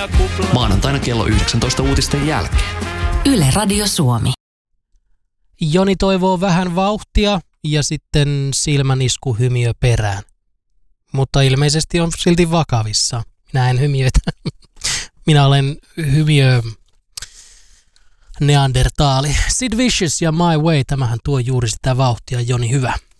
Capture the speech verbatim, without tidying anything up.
Maanantaina kello yhdeksäntoista uutisten jälkeen. Yle Radio Suomi. Joni toivoo vähän vauhtia ja sitten silmäniskuhymiö perään. Mutta ilmeisesti on silti vakavissa. Minä en hymiöitä. Minä olen hymiö neandertaali. Sid Vicious ja My Way, tämähän tuo juuri sitä vauhtia. Joni, hyvä.